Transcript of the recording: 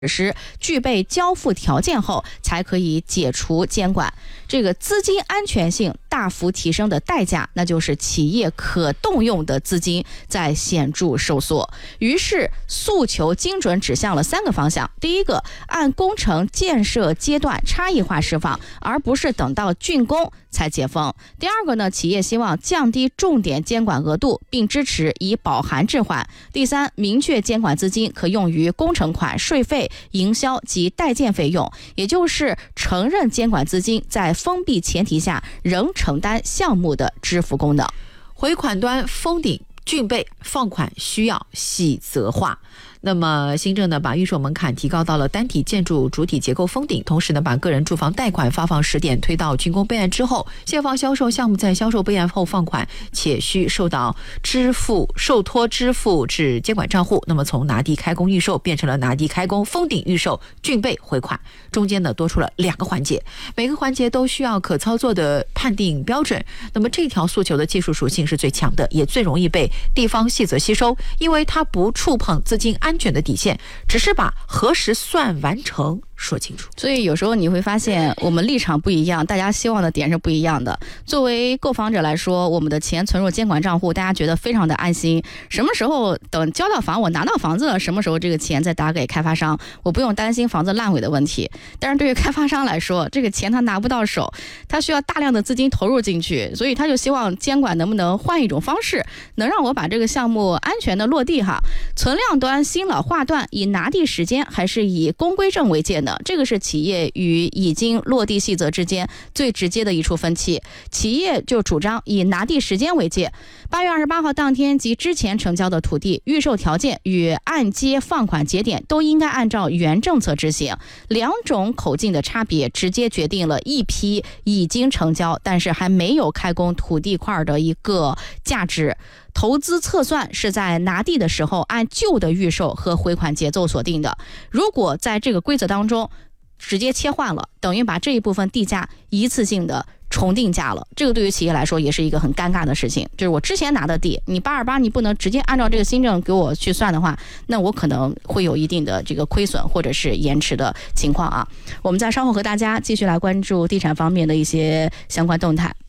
时具备交付条件后，才可以解除监管。这个资金安全性大幅提升的代价，那就是企业可动用的资金在显著收缩。于是诉求精准指向了3个方向：第一个，按工程建设阶段差异化释放，而不是等到竣工才解封；第二个呢，企业希望降低重点监管额度，并支持以保函置换；第三，明确监管资金可用于工程款、税费、营销及代建费用，也就是承认监管资金在封闭前提下仍承担项目的支付功能。 回款端封顶竣备放款需要细则化。那么新政呢，把预售门槛提高到了单体建筑主体结构封顶，同时呢，把个人住房贷款发放时点推到竣工备案之后。现房销售项目在销售备案后放款，且需受托支付至监管账户。那么从拿地开工预售变成了拿地开工封顶预售竣备回款，中间呢多出了2个环节，每个环节都需要可操作的判定标准。那么这条诉求的技术属性是最强的，也最容易被地方细则吸收，因为它不触碰资金安全的底线，只是把何时算完成说清楚。 所以有时候你会发现我们立场不一样，大家希望的点是不一样的。作为购房者来说，我们的钱存入监管账户，大家觉得非常的安心，什么时候等交到房，我拿到房子了，什么时候这个钱再打给开发商，我不用担心房子烂尾的问题。但是对于开发商来说，这个钱他拿不到手，他需要大量的资金投入进去，所以他就希望监管能不能换一种方式，能让我把这个项目安全的落地哈。存量端新老划段以拿地时间还是以公规证为界呢？这个是企业与已经落地细则之间最直接的一处分歧。企业就主张以拿地时间为界，8月28号当天及之前成交的土地预售条件与按揭放款节点都应该按照原政策执行。2种口径的差别直接决定了一批已经成交但是还没有开工土地块的一个价值。投资测算是在拿地的时候按旧的预售和回款节奏锁定的，如果在这个规则当中直接切换了，等于把这一部分地价一次性的重定价了，这个对于企业来说也是一个很尴尬的事情。就是我之前拿的地，你828你不能直接按照这个新政给我去算的话，那我可能会有一定的这个亏损或者是延迟的情况啊。我们再稍后和大家继续来关注地产方面的一些相关动态。